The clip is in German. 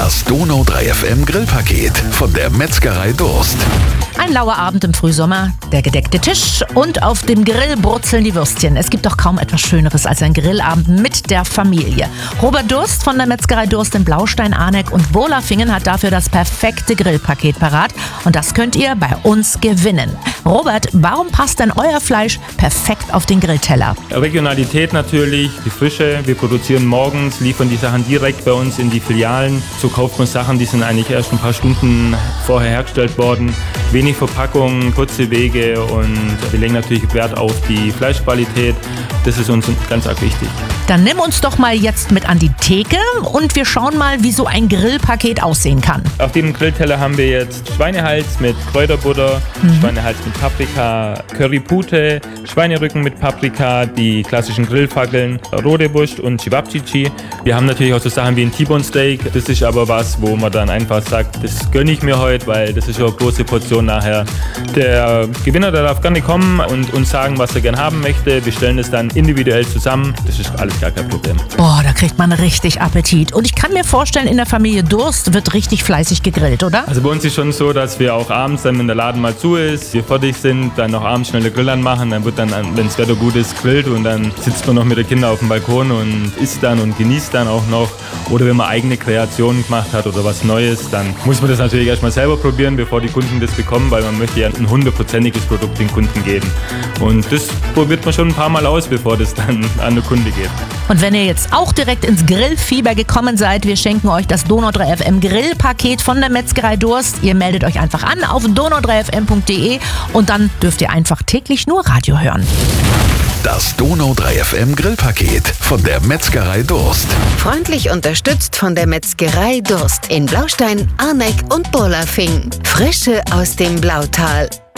Das Donau 3 FM Grillpaket von der Metzgerei Durst. Ein lauer Abend im Frühsommer, der gedeckte Tisch und auf dem Grill brutzeln die Würstchen. Es gibt doch kaum etwas Schöneres als ein Grillabend mit der Familie. Robert Durst von der Metzgerei Durst in Blaustein, Arneck und Bolafingen hat dafür das perfekte Grillpaket parat. Und das könnt ihr bei uns gewinnen. Robert, warum passt denn euer Fleisch perfekt auf den Grillteller? Regionalität natürlich, die Frische. Wir produzieren morgens, liefern die Sachen direkt bei uns in die Filialen. So kauft man Sachen, die sind eigentlich erst ein paar Stunden vorher hergestellt worden. Wenig Verpackung, kurze Wege und wir legen natürlich Wert auf die Fleischqualität. Das ist uns ganz arg wichtig. Dann nimm uns doch mal jetzt mit an die Theke und wir schauen mal, wie so ein Grillpaket aussehen kann. Auf dem Grillteller haben wir jetzt Schweinehals mit Kräuterbutter, Schweinehals mit Paprika, Currypute, Schweinerücken mit Paprika, die klassischen Grillfackeln, rote Wurst und Cevapcici. Wir haben natürlich auch so Sachen wie ein T-Bone Steak. Das ist aber was, wo man dann einfach sagt, das gönne ich mir heute, weil das ist ja eine große Portion nachher. Der Gewinner, der darf gerne kommen und uns sagen, was er gerne haben möchte. Wir stellen das dann individuell zusammen. Das ist alles gar kein Problem. Boah, da kriegt man richtig Appetit. Und ich kann mir vorstellen, in der Familie Durst wird richtig fleißig gegrillt, oder? Also bei uns ist schon so, dass wir auch abends, dann, wenn der Laden mal zu ist, wir fertig sind, dann noch abends schnell den Grill anmachen. Dann wird dann, wenn das Wetter gut ist, grillt und dann sitzt man noch mit den Kindern auf dem Balkon und isst dann und genießt dann auch noch. Oder wenn man eigene Kreationen gemacht hat oder was Neues, dann muss man das natürlich erstmal selber probieren, bevor die Kunden das bekommen, weil man möchte ja ein 100%iges Produkt den Kunden geben. Und das probiert man schon ein paar Mal aus, bevor das dann an den Kunde geht. Und wenn ihr jetzt auch direkt ins Grillfieber gekommen seid, wir schenken euch das Donau 3 FM Grillpaket von der Metzgerei Durst. Ihr meldet euch einfach an auf donau3fm.de und dann dürft ihr einfach täglich nur Radio hören. Das Donau 3 FM Grillpaket von der Metzgerei Durst. Freundlich unterstützt von der Metzgerei Durst in Blaustein, Arneck und Bolafing. Frische aus dem Blautal.